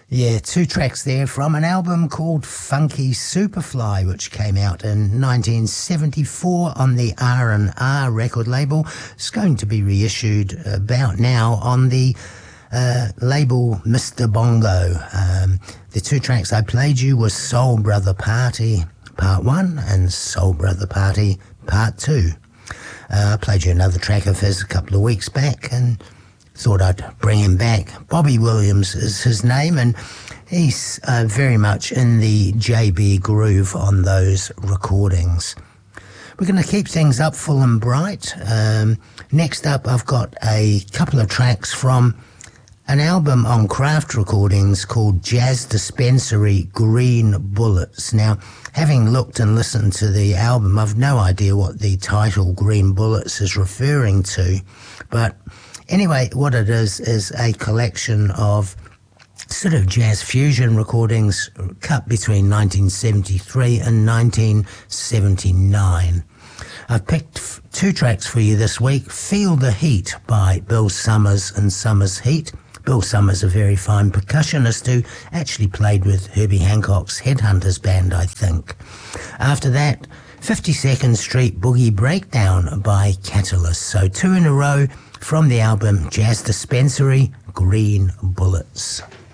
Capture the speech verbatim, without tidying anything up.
Yeah, two tracks there from an album called Funky Superfly, which came out in nineteen seventy-four on the R and R record label. It's going to be reissued about now on the uh, label Mister Bongo. Um, the two tracks I played you were Soul Brother Party Part one and Soul Brother Party Part two. Uh, I played you another track of his a couple of weeks back and thought I'd bring him back. Bobby Williams is his name, and he's uh, very much in the J B groove on those recordings. We're going to keep things up full and bright. Um, next up, I've got a couple of tracks from an album on Craft Recordings called Jazz Dispensary Green Bullets. Now, having looked and listened to the album, I've no idea what the title Green Bullets is referring to, but anyway, what it is is a collection of sort of jazz fusion recordings cut between nineteen seventy-three and nineteen seventy-nine. I've picked two tracks for you this week. Feel the Heat by Bill Summers and Summers Heat. Bill Summers, a very fine percussionist who actually played with Herbie Hancock's Headhunters band, I think. After that, fifty-second Street Boogie Breakdown by Catalyst. So two in a row from the album Jazz Dispensary, Green Bullets.